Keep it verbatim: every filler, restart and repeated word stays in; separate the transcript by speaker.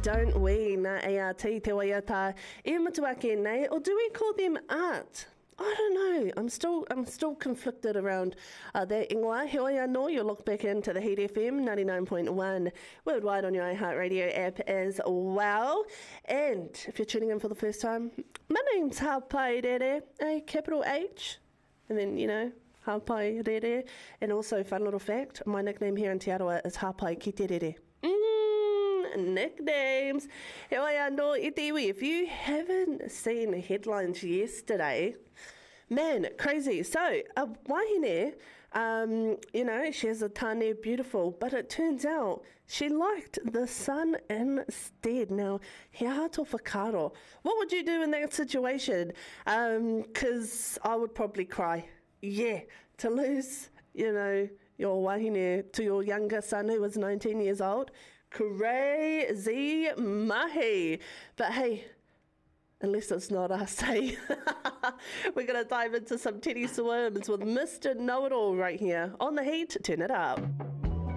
Speaker 1: don't we? Nā A R T, te waiata, e matuake nei, or do we call them art? I don't know. I'm still I'm still conflicted around uh, that ingoa. He oi anō, you'll look back into the Heat F M ninety-nine point one worldwide on your iHeartRadio app as well. And if you're tuning in for the first time, my name's Hapai Rere, a capital H, and then, you know, Hapai Rere. And also, fun little fact, my nickname here in Te Aroa is Hapai Ki Te Rere. Mm, nicknames. He oi anō, i te iwi. If you haven't seen the headlines yesterday, man, crazy. So, a wahine, um, you know, she has a tane beautiful, but it turns out she liked the sun instead. Now, he hato whakaro. What would you do in that situation? Because um, I would probably cry. Yeah, to lose, you know, your wahine to your younger son who was nineteen years old. Crazy mahi. But hey, unless it's not us, hey. We're going to dive into some teddy swims with Mister Know-It-All right here on The Heat. Turn it up.